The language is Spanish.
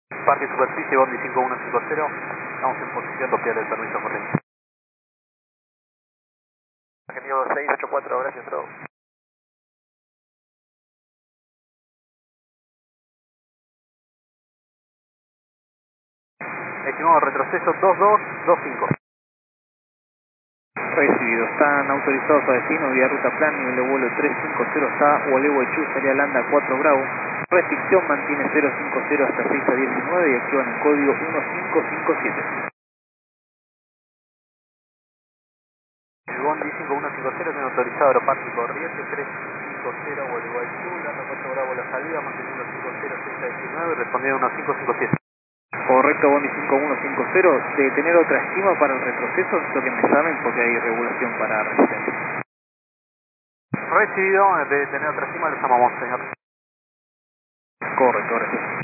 Parque Superficie, Bondi 5150, estamos en posición, copiar el permiso corriente. Argentino 684, gracias, bro. Estimado retroceso 2225. Recibido, están autorizados a destino vía ruta plan, nivel de vuelo 350 está, Gualeguaychú, salida Landa 4 Bravo. Restricción mantiene 050 hasta 6 a 19 y activan el código 1557. El Bondi 5150 tiene autorizado Aeroparque Corriente 350 Gualeguaychú, Landa 4 Bravo la salida, manteniendo 50 6 a 19 y respondiendo 1557. Correcto, Bondi 5150, de tener otra estima para el retroceso, esto que me saben porque hay regulación para resistencia. Recibido, de tener otra cima, le llamamos, señor. Correcto, gracias.